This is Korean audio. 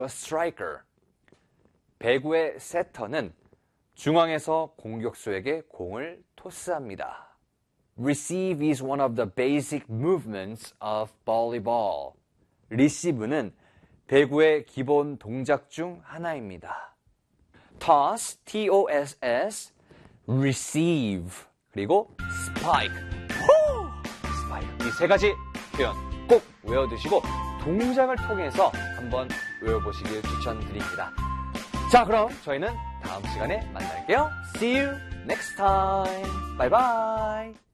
A striker. 배구의 세터는 중앙에서 공격수에게 공을 토스합니다. Receive is one of the basic movements of volleyball. 리시브는 배구의 기본 동작 중 하나입니다. toss, T-O-S-S, receive, 그리고 spike, spike. 이 세 가지 표현 꼭 외워두시고 동작을 통해서 한번 외워보시길 추천드립니다. 자, 그럼 저희는 다음 시간에 만날게요. See you next time. Bye bye.